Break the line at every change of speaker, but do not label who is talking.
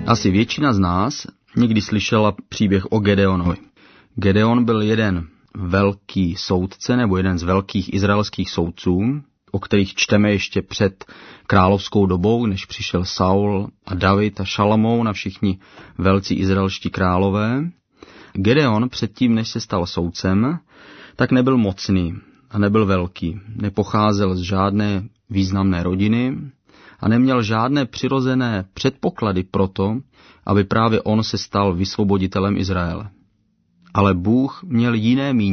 Asi většina z nás někdy slyšela příběh o Gedeonovi. Gedeon byl jeden velký soudce nebo jeden z velkých izraelských soudců, o kterých čteme ještě před královskou dobou, než přišel Saul a David a Šalamoun a všichni velcí izraelští králové. Gedeon předtím, než se stal soudcem, tak nebyl mocný a nebyl velký. Nepocházel z žádné významné rodiny a neměl žádné přirozené předpoklady pro to, aby právě on se stal vysvoboditelem Izraele. Ale Bůh měl jiné mínění.